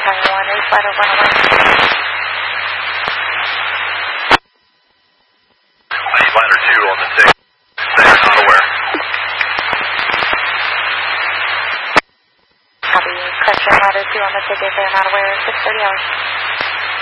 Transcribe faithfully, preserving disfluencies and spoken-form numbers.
Tower one, race ladder one away. Ladder two on the six. Six, not aware. Copy, correction, ladder two on the ticket, they're not aware, six thirty hours.